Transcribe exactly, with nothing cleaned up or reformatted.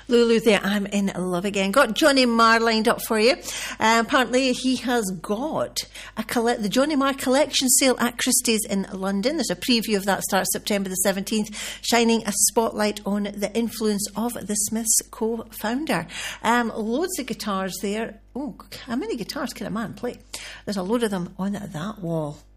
Lulu there, I'm in love again. Got Johnny Marr lined up for you. Uh, apparently he has got a coll- the Johnny Marr collection sale at Christie's in London. There's a preview of that starts September the seventeenth, shining a spotlight on the influence of the Smiths co-founder. Um, loads of guitars there. Oh, how many guitars can a man play? There's a load of them on that wall.